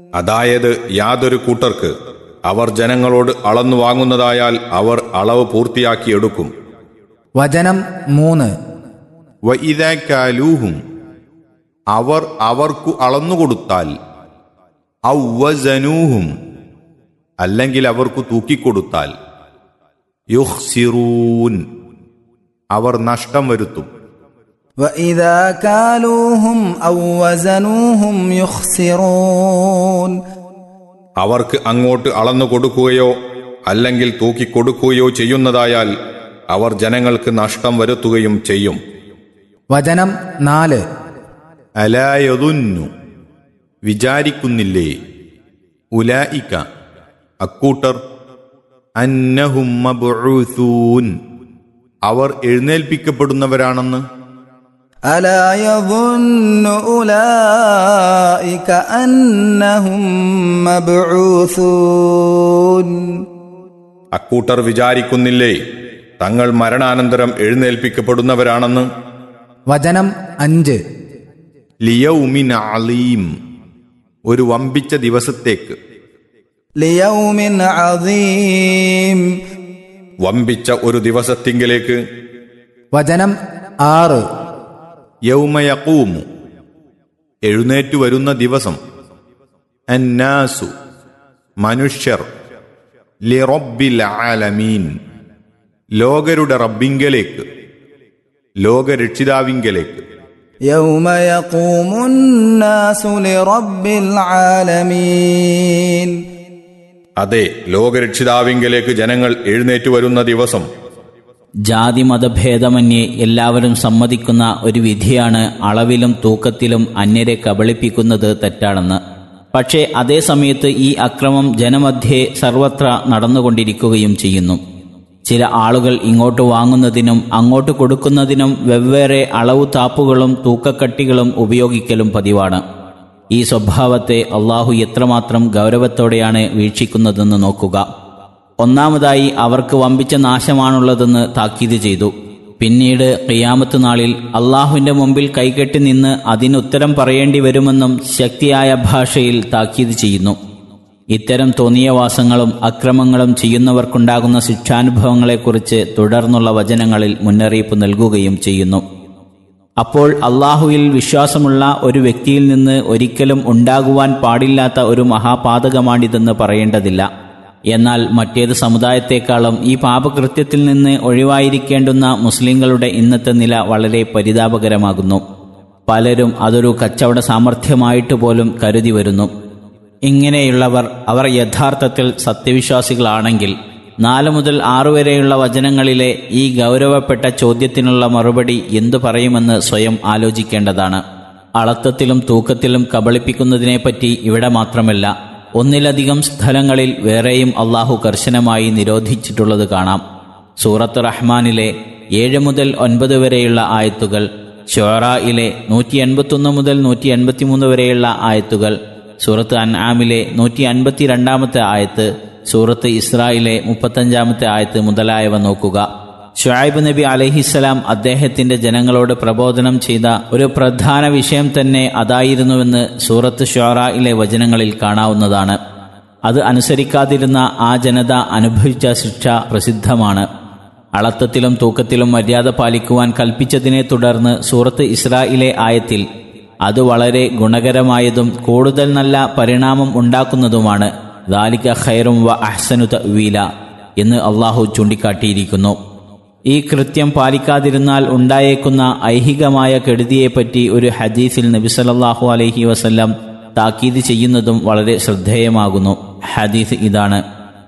അതായത് യാതൊരു കൂട്ടർക്ക് അവർ ജനങ്ങളോട് അളന്നു വാങ്ങുന്നതായാൽ അവർ അളവ് പൂർത്തിയാക്കിയെടുക്കും. വചനം 3. വഇദാ കാലൂഹും അവർ അവർക്കു അളന്നുകൊടുത്താൽ, ഔ വസനൂഹും അല്ലെങ്കിൽ അവർക്കു തൂക്കിക്കൊടുത്താൽ, യുഖ്സിറൂൻ അവർ നഷ്ടം വരുത്തും. വഇദാ കാലൂഹും ഔ വസനൂഹും യുഖ്സിറൂൻ അവർക്ക് അങ്ങോട്ട് അളന്നു കൊടുക്കുകയോ അല്ലെങ്കിൽ തൂക്കിക്കൊടുക്കുകയോ ചെയ്യുന്നതായാൽ അവർ ജനങ്ങൾക്ക് നഷ്ടം വരുത്തുകയും ചെയ്യും. വചനം 4. അലാ യദുന്നു വിചാരിക്കുന്നില്ലേ, ഉലായിക അക്കൂട്ടർ, അന്നഹും മബ്ഊസൂൻ അവർ എഴുന്നേൽപ്പിക്കപ്പെടുന്നവരാണെന്ന്. അലാ യദുന്നു ഉലൈക അന്നഹും മബ്ഊസൂൻ അക്കൂട്ടർ വിചാരിക്കുന്നില്ലേ തങ്ങൾ മരണാനന്തരം എഴുന്നേൽപ്പിക്കപ്പെടുന്നവരാണെന്ന്. വചനം 5. ലിയൗമിൻ അലീം ഒരു വമ്പിച്ച ദിവസത്തേക്ക്. ലിയൗമിൻ അദീം വമ്പിച്ച ഒരു ദിവസത്തിങ്കിലേക്ക്. വചനം 6. യൗമ യഖൂമു എഴുന്നേറ്റു വരുന്ന ദിവസം. അന്നാസു മനുഷ്യർ. ലിറബ്ബിൽ ആലമീൻ ലോകരുടെ റബ്ബിങ്കലേക്ക്, ലോകരക്ഷിതാവിങ്കലേക്ക്. യൗമ യഖൂമുന്നാസു ലിറബ്ബിൽ ആലമീൻ അതെ, ലോകരക്ഷിതാവിങ്കലേക്ക് ജനങ്ങൾ എഴുന്നേറ്റു വരുന്ന ദിവസം. ജാതി മതഭേദമന്യേ എല്ലാവരും സമ്മതിക്കുന്ന ഒരു വിധിയാണ് അളവിലും തൂക്കത്തിലും അന്യരെ കബളിപ്പിക്കുന്നത് തെറ്റാണെന്ന്. പക്ഷേ അതേ സമയത്ത് ഈ അക്രമം ജനമധ്യേ സർവത്ര നടന്നുകൊണ്ടിരിക്കുകയും ചെയ്യുന്നു. ചില ആളുകൾ ഇങ്ങോട്ട് വാങ്ങുന്നതിനും അങ്ങോട്ട് കൊടുക്കുന്നതിനും വെവ്വേറെ അളവു താപ്പുകളും തൂക്കക്കട്ടികളും ഉപയോഗിക്കലും പതിവാണ്. ഈ സ്വഭാവത്തെ അള്ളാഹു എത്രമാത്രം ഗൗരവത്തോടെയാണ് വീക്ഷിക്കുന്നതെന്ന് നോക്കുക. ഒന്നാമതായി അവർക്ക് വമ്പിച്ച നാശമാണുള്ളതെന്ന് താക്കീത് ചെയ്തു. പിന്നീട് ഖിയാമത്ത് നാളിൽ അള്ളാഹുവിന്റെ മുമ്പിൽ കൈകെട്ടി നിന്ന് അതിനുത്തരം പറയേണ്ടി വരുമെന്നും ശക്തിയായ ഭാഷയിൽ താക്കീത് ചെയ്യുന്നു. ഇത്തരം തോന്നിയവാസങ്ങളും അക്രമങ്ങളും ചെയ്യുന്നവർക്കുണ്ടാകുന്ന ശിക്ഷാനുഭവങ്ങളെക്കുറിച്ച് തുടർന്നുള്ള വചനങ്ങളിൽ മുന്നറിയിപ്പ് നൽകുകയും ചെയ്യുന്നു. അപ്പോൾ അള്ളാഹുവിൽ വിശ്വാസമുള്ള ഒരു വ്യക്തിയിൽ നിന്ന് ഒരിക്കലും ഉണ്ടാകുവാൻ പാടില്ലാത്ത ഒരു മഹാപാതകമാണിതെന്ന് പറയേണ്ടതില്ല. എന്നാൽ മറ്റേത് സമുദായത്തെക്കാളും ഈ പാപകൃത്യത്തിൽ നിന്ന് ഒഴിവായിരിക്കേണ്ടുന്ന മുസ്ലിങ്ങളുടെ ഇന്നത്തെ നില വളരെ പരിതാപകരമാകുന്നു. പലരും അതൊരു കച്ചവട സാമർഥ്യമായിട്ട് പോലും കരുതി വരുന്നു. ഇങ്ങനെയുള്ളവർ അവർ യഥാർത്ഥത്തിൽ സത്യവിശ്വാസികളാണെങ്കിൽ 4 മുതൽ 6 വരെയുള്ള വചനങ്ങളിലെ ഈ ഗൗരവപ്പെട്ട ചോദ്യത്തിനുള്ള മറുപടി എന്തു പറയുമെന്ന് സ്വയം ആലോചിക്കേണ്ടതാണ്. അളത്തത്തിലും തൂക്കത്തിലും കബളിപ്പിക്കുന്നതിനെപ്പറ്റി ഇവിടെ മാത്രമല്ല, ഒന്നിലധികം സ്ഥലങ്ങളിൽ വേറെയും അള്ളാഹു കർശനമായി നിരോധിച്ചിട്ടുള്ളത് കാണാം. സൂറത്ത് റഹ്മാനിലെ 7 മുതൽ 9 വരെയുള്ള ആയത്തുകൾ, ശുഅറായിലെ 181 മുതൽ 183 വരെയുള്ള ആയത്തുകൾ, സൂറത്ത് അൻആമിലെ 152 ആയത്ത്, സൂറത്ത് ഇസ്രായിലെ 35 ആയത്ത് മുതലായവ നോക്കുക. ശുഐബ് നബി അലൈഹിസ്സലാം അദ്ദേഹത്തിന്റെ ജനങ്ങളോട് പ്രബോധനം ചെയ്ത ഒരു പ്രധാന വിഷയം തന്നെ അതായിരുന്നുവെന്ന് സൂറത്ത് ശുഅറായിലെ വചനങ്ങളിൽ കാണാവുന്നതാണ്. അത് അനുസരിക്കാതിരുന്ന ആ ജനത അനുഭവിച്ച ശിക്ഷ പ്രസിദ്ധമാണ്. അളത്തത്തിലും തൂക്കത്തിലും മര്യാദ പാലിക്കുവാൻ കൽപ്പിച്ചതിനെ തുടർന്ന് സൂറത്ത് ഇസ്രായിലെ ആയത്തിൽ അത് വളരെ ഗുണകരമായതും കൂടുതൽ നല്ല പരിണാമം ഉണ്ടാക്കുന്നതുമാണ്. ദാലിക ഖൈറും വ അഹ്സനു തഅ്വീല എന്ന് അള്ളാഹു ചൂണ്ടിക്കാട്ടിയിരിക്കുന്നു. ഈ കൃത്യം പാലിക്കാതിരുന്നാൽ ഉണ്ടായേക്കുന്ന ഐഹികമായ കെടുതിയെപ്പറ്റി ഒരു ഹദീസിൽ നബി സല്ലല്ലാഹു അലൈഹി വസല്ലം താക്കീത് ചെയ്യുന്നതും വളരെ ശ്രദ്ധേയമാകുന്നു. ഹദീസ് ഇതാണ്: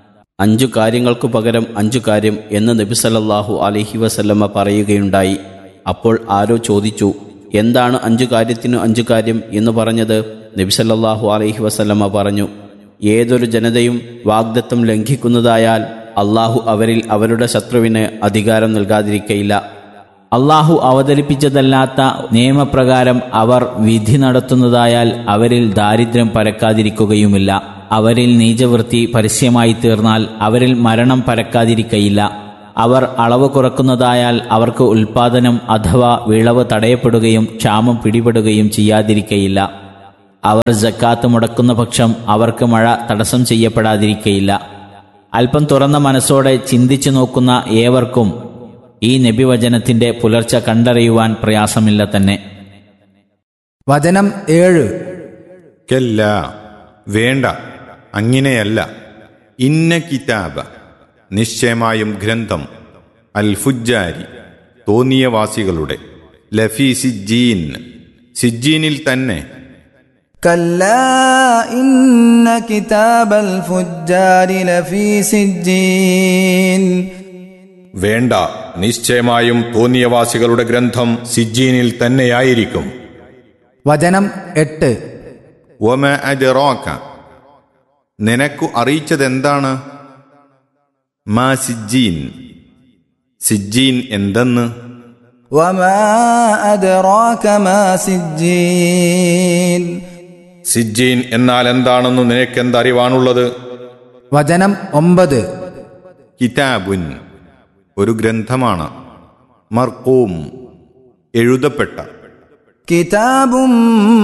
5 കാര്യങ്ങൾക്കു പകരം 5 കാര്യം എന്ന് നബി സല്ലല്ലാഹു അലൈഹി വസല്ലമ പറയുകയുണ്ടായി. അപ്പോൾ ആരോ ചോദിച്ചു, എന്താണ് 5 കാര്യത്തിനു 5 കാര്യം എന്ന് പറഞ്ഞത്? നബി സല്ലല്ലാഹു അലൈഹി വസല്ലമ പറഞ്ഞു, ഏതൊരു ജനതയും വാഗ്ദത്തം ലംഘിക്കുന്നതായാൽ അള്ളാഹു അവരിൽ അവരുടെ ശത്രുവിന് അധികാരം നൽകാതിരിക്കയില്ല. അള്ളാഹു അവതരിപ്പിച്ചതല്ലാത്ത നിയമപ്രകാരം അവർ വിധി നടത്തുന്നതായാൽ അവരിൽ ദാരിദ്ര്യം പരക്കാതിരിക്കുകയുമില്ല. അവരിൽ നീചവൃത്തി പരസ്യമായി തീർന്നാൽ അവരിൽ മരണം പരക്കാതിരിക്കയില്ല. അവർ അളവ് കുറക്കുന്നതായാൽ അവർക്ക് ഉൽപാദനം അഥവാ വിളവ് തടയപ്പെടുകയും ക്ഷാമം പിടിപെടുകയും ചെയ്യാതിരിക്കയില്ല. അവർ സക്കാത്ത് മുടക്കുന്ന പക്ഷം അവർക്ക് മഴ തടസ്സം ചെയ്യപ്പെടാതിരിക്കയില്ല. അല്പം തുറന്ന മനസ്സോടെ ചിന്തിച്ചു നോക്കുന്ന ഏവർക്കും ഈ നബിവചനത്തിന്റെ പുലർച്ച കണ്ടറിയുവാൻ പ്രയാസമില്ല തന്നെ. വചനം 7. കല്ല, വേണ്ട, അങ്ങനെയല്ല. ഇന്ന കിതാബ, നിശ്ചയമായും ഗ്രന്ഥം, അൽ ഫുജ്ജാരി, തോന്നിയവാസികളുടെ, ലഫി സിജ്ജീൻ, സിജ്ജീനിൽ തന്നെ. كلا إن كتاب الفجار لفي سجين. വേണ്ട, നിശ്ചയമായും തോന്നിയവാസികളുടെ ഗ്രന്ഥം സിജ്ജീനിൽ തന്നെയായിരിക്കും. വചനം 8. വമ അദ്റാക, നിനക്കു അറിയിച്ചതെന്താണ്? മാ സിജ്ജീൻ, സിജ്ജീൻ എന്തെന്ന്? وما أدراك ما سجين. സിജ്ജീൻ എന്നാൽ എന്താണെന്ന് നിനക്കെന്തറിവാണുള്ളത്? വചനം 9. കിതാബുൻ, ഒരു ഗ്രന്ഥമാണ്, മർഖൂം, എഴുതപ്പെട്ട. കിതാബും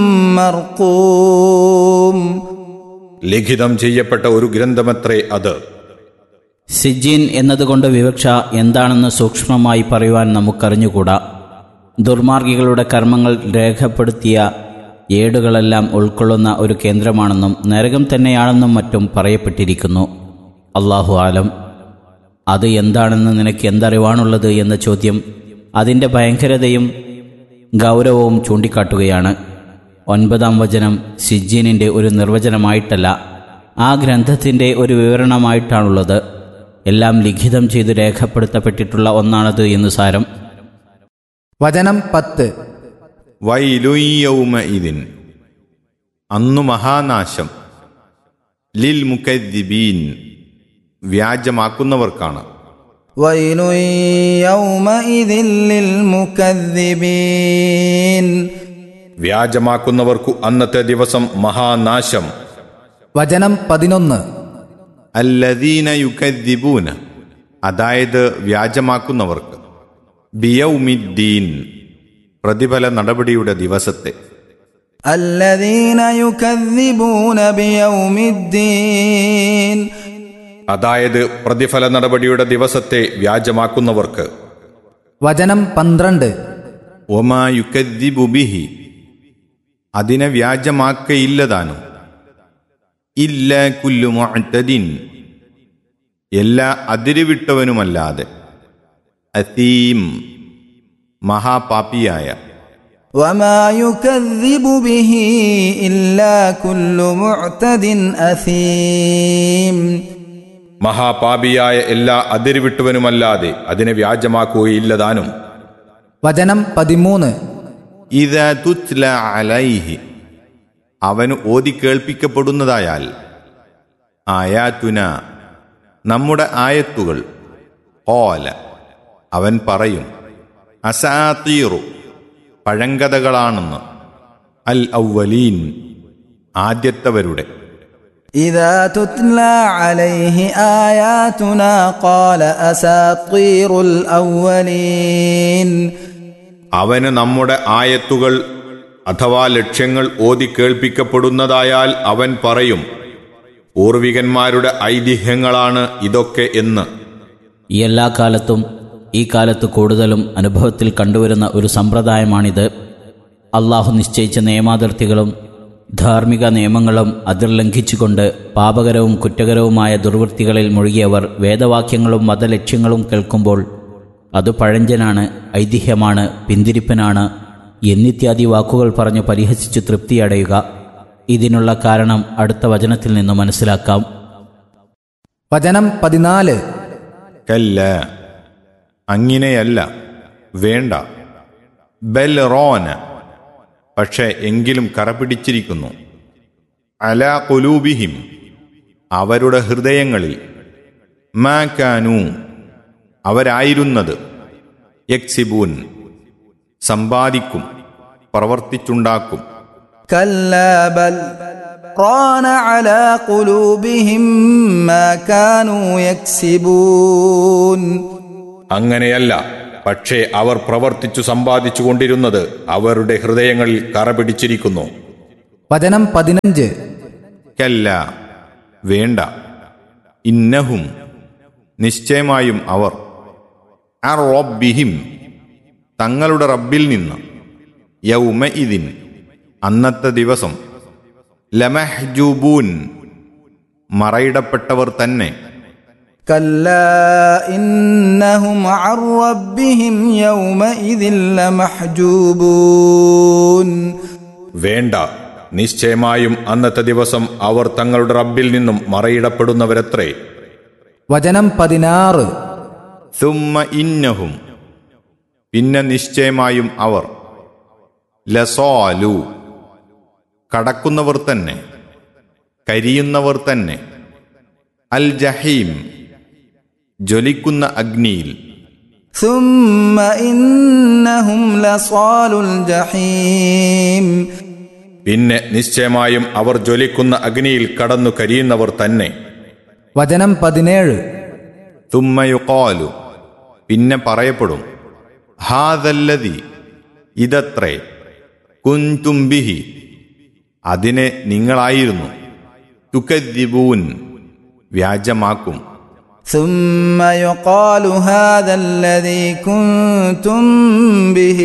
മർഖൂം, ലിഖിതം ചെയ്യപ്പെട്ട ഒരു ഗ്രന്ഥമത്രേ അത്. സിജ്ജീൻ എന്നതുകൊണ്ട് വിവക്ഷ എന്താണെന്ന് സൂക്ഷ്മമായി പറയുവാൻ നമുക്കറിഞ്ഞുകൂടാ. ദുർമാർഗികളുടെ കർമ്മങ്ങൾ രേഖപ്പെടുത്തിയ ഏടുകളെല്ലാം ഉൾക്കൊള്ളുന്ന ഒരു കേന്ദ്രമാണെന്നും നരകം തന്നെയാണെന്നും മറ്റും പറയപ്പെട്ടിരിക്കുന്നു. അല്ലാഹു ആലം. അത് എന്താണെന്ന് നിനക്ക് എന്തറിവാണുള്ളത് എന്ന ചോദ്യം അതിൻ്റെ ഭയങ്കരതയും ഗൗരവവും ചൂണ്ടിക്കാട്ടുകയാണ്. 9-ാം വചനം സിജ്ജീനിൻ്റെ ഒരു നിർവചനമായിട്ടല്ല, ആ ഗ്രന്ഥത്തിൻ്റെ ഒരു വിവരണമായിട്ടാണുള്ളത്. എല്ലാം ലിഖിതം ചെയ്ത് രേഖപ്പെടുത്തപ്പെട്ടിട്ടുള്ള ഒന്നാണത് എന്ന് സാരം. വചനം 10. വൈലുൻ യൗമഇദിൻ, അന്നു മഹാനാശം, ലിൽ മുകദ്ദിബീൻ, വ്യാജമാക്കുന്നവർക്കാണ്. വൈലുൻ യൗമഇദിൻ ലിൽ മുകദ്ദിബീൻ, വ്യാജമാക്കുന്നവർക്കു അന്നത്തെ ദിവസം മഹാനാശം. വചനം 11. അല്ലദീന യുകദ്ദിബൂന, അതായത് വ്യാജമാക്കുന്നവർക്ക്, ബിയൗമിദ്ദീൻ, പ്രതിഫല നടപടിയുടെ ദിവസത്തെ. അല്ലദീന യുകദ്ദിബൂന ബിയൗമിദ്ദീൻ, അതായത് പ്രതിഫല നടപടിയുടെ ദിവസത്തെ വ്യാജമാക്കുന്നവർക്ക്. വചനം 12. ഒമാ യുകദ്ദിബു ബിഹി, അതിനെ വ്യാജമാക്കയില്ലതാനും. ഇല്ല കുല്ലു മുഅ്തദിൻ, എല്ലാ അതിരുവിട്ടവനുമല്ലാതെ. അസീം, മഹാപാപിയായ. വമാ യുകദ്ദിബു ബിഹി ഇല്ലാ കുല്ലു മുഅ്തദിൻ അസീം, മഹാപാപിയായ എല്ലാ അതിരുവിട്ടവനുമല്ലാതെ അതിനെ വ്യാജമാക്കുകയില്ലതാനും. വചനം 13. ഇദാ തുത്ല അലൈഹി, അവന് ഓതി കേൾപ്പിക്കപ്പെടുന്നതായാൽ, ആയാതുന, നമ്മുടെ ആയത്തുകൾ, ഖാല, അവൻ പറയും, അസാതീറു, പഴങ്കഥകളാണെന്ന്, അൽ അവ്വലീൻ, ആദ്യത്തവരുടെ. ഇദാ തുത്ല അലൈഹി ആയാതുനാ ഖാല അസാതീറുൽ അവ്വലീൻ, അവന് നമ്മുടെ ആയത്തുകൾ അഥവാ ലക്ഷ്യങ്ങൾ ഓതി കേൾപ്പിക്കപ്പെടുന്നതായാൽ അവൻ പറയും, പൂർവികന്മാരുടെ ഐതിഹ്യങ്ങളാണ് ഇതൊക്കെ എന്ന്. ഈ എല്ലാ കാലത്തും ഈ കാലത്ത് കൂടുതലും അനുഭവത്തിൽ കണ്ടുവരുന്ന ഒരു സമ്പ്രദായമാണിത്. അള്ളാഹു നിശ്ചയിച്ച നിയമാതിർത്തികളും ധാർമ്മിക നിയമങ്ങളും അതിർ ലംഘിച്ചുകൊണ്ട് പാപകരവും കുറ്റകരവുമായ ദുർവൃത്തികളിൽ മുഴുകിയവർ വേദവാക്യങ്ങളും മതലക്ഷ്യങ്ങളും കേൾക്കുമ്പോൾ അത് പഴഞ്ചനാണ്, ഐതിഹ്യമാണ്, പിന്തിരിപ്പനാണ് എന്നിത്യാദി വാക്കുകൾ പറഞ്ഞു പരിഹസിച്ചു തൃപ്തിയടയുക. ഇതിനുള്ള കാരണം അടുത്ത വചനത്തിൽ നിന്ന് മനസ്സിലാക്കാം. വചനം 14. കല്ല, അങ്ങനെയല്ല, വേണ്ട. ബൽ റോന, പക്ഷേ എങ്കിലും കറപിടിച്ചിരിക്കുന്നു. അലാ ഖുലൂബിഹിം, അവരുടെ ഹൃദയങ്ങളിൽ, മാ കാനൂ, അവരായിരുന്നത്, യക്സിബൂൻ, സമ്പാദിക്കും, പ്രവർത്തിച്ചുണ്ടാക്കും. കല്ലാ ബൽ റാന അലാ ഖുലൂബിഹിം മാ കാനൂ യക്സിബൂൻ, അങ്ങനെയല്ല, പക്ഷേ അവർ പ്രവർത്തിച്ചു സമ്പാദിച്ചു കൊണ്ടിരുന്നത് അവരുടെ ഹൃദയങ്ങളിൽ കറപിടിച്ചിരിക്കുന്നു. വചനം 15. കല്ല വേണ്ട, ഇന്നഹും നിശ്ചയമായും അവർ, അർ റബ്ബിഹിം തങ്ങളുടെ റബ്ബിൽ നിന്ന്, യൗമഇദിൻ അന്നത്തെ ദിവസം, ലമഹ്ജൂബൂൻ മറയിടപ്പെട്ടവർ തന്നെ. കല്ലാ ഇന്നഹും അൻ റബ്ബിഹിം യൗമഇദിൻ ലമഹ്ജൂബൂൻ. വേണ്ട, നിശ്ചയമായും അന്നത്തെ ദിവസം അവർ തങ്ങളുടെ റബ്ബിൽ നിന്നും മറയിടപ്പെടുന്നവരത്രേ. വചനം 16. സുമ്മ ഇന്നഹും പിന്നെ നിശ്ചയമായും അവർ, ലസാലു കടക്കുന്നവർ തന്നെ, കരിയുന്നവർ തന്നെ, അൽ ജഹീം ജ്വലിക്കുന്ന അഗ്നിയിൽ. ثم إنهم لصالو الجحيم. പിന്നെ നിശ്ചയമായും അവർ ജ്വലിക്കുന്ന അഗ്നിയിൽ കടന്നു കരിയുന്നവർ തന്നെ. വചനം 17. തുമ്മ യുഖാലു പിന്നെ പറയപ്പെടും, ഹാദല്ലദി ഇതത്രേ, കുൻതും ബിഹി അതിനെ നിങ്ങളായിരുന്നു, തുകദ്ദിബൂൻ വ്യാജമാക്കും. ثم يقال هذا الذي كنتم به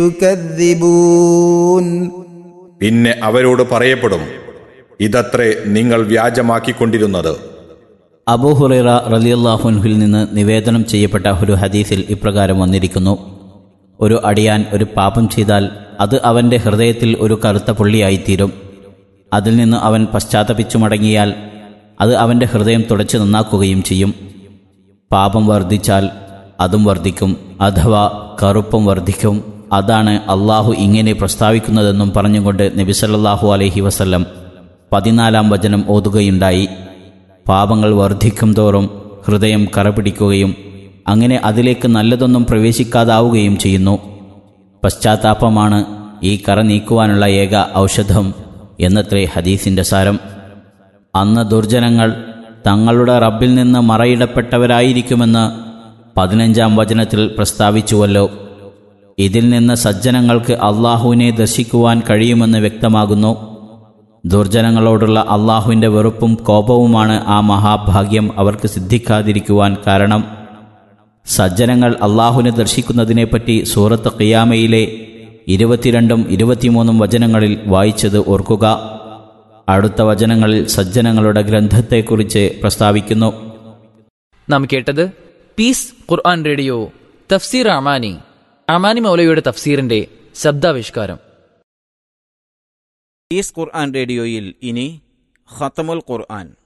تكذبون. പിന്നെ അവരോട് പറയപ്പെടും, ഇതത്രേ നിങ്ങൾ വ്യാജമാക്കിക്കൊണ്ടിരുന്നത്. അബൂ ഹുറൈറ റളിയല്ലാഹു അൻഹുവിൽ നിന്ന് നിവേദനം ചെയ്യപ്പെട്ട ഒരു ഹദീസിൽ ഇപ്രകാരം വന്നിരിക്കുന്നു: ഒരു അടിയാൻ ഒരു പാപം ചെയ്താൽ അത് അവൻ്റെ ഹൃദയത്തിൽ ഒരു കറുത്ത പുള്ളിയായിത്തീരും. അതിൽ നിന്ന് അവൻ പശ്ചാത്തപിച്ചു മടങ്ങിയാൽ അത് അവൻ്റെ ഹൃദയം തുടച്ചു നന്നാക്കുകയും ചെയ്യും. പാപം വർദ്ധിച്ചാൽ അതും വർദ്ധിക്കും, അഥവാ കറുപ്പും വർദ്ധിക്കും. അതാണ് അള്ളാഹു ഇങ്ങനെ പ്രസ്താവിക്കുന്നതെന്നും പറഞ്ഞുകൊണ്ട് നബി സല്ലല്ലാഹു അലൈഹി വസല്ലം 14-ാം വചനം ഓതുകയുണ്ടായി. പാപങ്ങൾ വർദ്ധിക്കും തോറും ഹൃദയം കറപിടിക്കുകയും അങ്ങനെ അതിലേക്ക് നല്ലതൊന്നും പ്രവേശിക്കാതാവുകയും ചെയ്യുന്നു. പശ്ചാത്താപമാണ് ഈ കറ നീക്കുവാനുള്ള ഏക ഔഷധം എന്നത്രേ ഹദീസിൻ്റെ സാരം. അന്ന് ദുർജനങ്ങൾ തങ്ങളുടെ റബ്ബിൽ നിന്ന് മറയിടപ്പെട്ടവരായിരിക്കുമെന്ന് 15-ാം വചനത്തിൽ പ്രസ്താവിച്ചുവല്ലോ. ഇതിൽ നിന്ന് സജ്ജനങ്ങൾക്ക് അള്ളാഹുവിനെ ദർശിക്കുവാൻ കഴിയുമെന്ന് വ്യക്തമാകുന്നു. ദുർജനങ്ങളോടുള്ള അള്ളാഹുവിൻ്റെ വെറുപ്പും കോപവുമാണ് ആ മഹാഭാഗ്യം അവർക്ക് സിദ്ധിക്കാതിരിക്കുവാൻ കാരണം. സജ്ജനങ്ങൾ അള്ളാഹുവിനെ ദർശിക്കുന്നതിനെപ്പറ്റി സൂറത്ത് ഖിയാമയിലെ 22-ഉം 23-ഉം വചനങ്ങളിൽ വായിച്ചത് ഓർക്കുക. അടുത്ത വചനങ്ങളിൽ സജ്ജനങ്ങളുടെ ഗ്രന്ഥത്തെക്കുറിച്ച് പ്രസ്താവിക്കുന്നു. നാം കേട്ടത് പീസ് ഖുർആൻ റേഡിയോ തഫ്സീർ അമാനി മൗലവിയുടെ തഫ്സീറിന്റെ ശബ്ദാവിഷ്കാരം. പീസ് ഖുർആൻ റേഡിയോയിൽ ഇനി ഖത്തമുൽ ഖുർആൻ